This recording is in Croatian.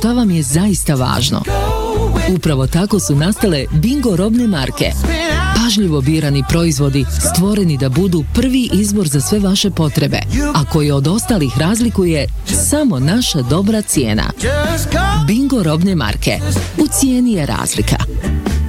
šta vam je zaista važno. Upravo tako su nastale Bingo robne marke. Pažljivo birani proizvodi stvoreni da budu prvi izbor za sve vaše potrebe, a koji od ostalih razlikuje samo naša dobra cijena. Bingo robne marke. U cijeni je razlika.